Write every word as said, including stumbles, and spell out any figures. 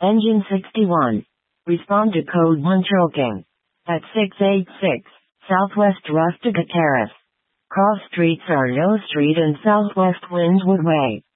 Engine sixty-one. Respond to code one choking. At six eighty-six, Southwest Rustica Terrace. Cross streets are No Street and Southwest Windwood Way.